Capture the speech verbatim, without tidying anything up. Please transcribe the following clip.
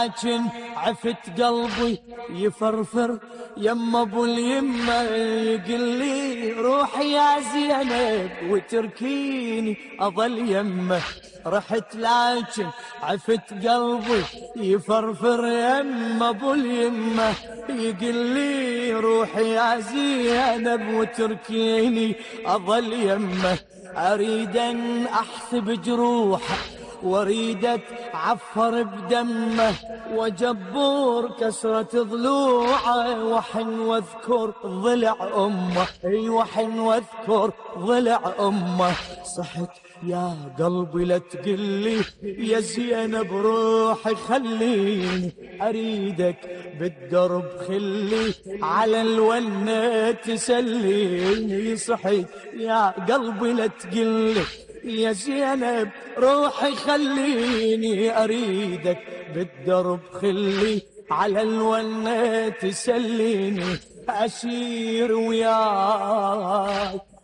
لكن عفت قلبي يفرفر يما ابو اليمه، يقول لي روح يا زينب وتركيني اظل يمه. رحت لكن عفت قلبي يفرفر يما ابو اليمه، يقول لي روح يا زينب وتركيني اظل يمه. اريد ان احسب جروحه واريد عفر بدمه، وجبور كسرة ضلوعه وحن واذكر ضلع امه. اي وحن واذكر ضلع امه. صحت يا قلبي لا تقلي يا زينب روحي خليني، اريدك بالدرب خلي على الونة تسليني. صحيت يا قلبي لا تقلي يا زينب روحي خليني، اريدك بالدرب خلي على الونة تسليني. أسير وياك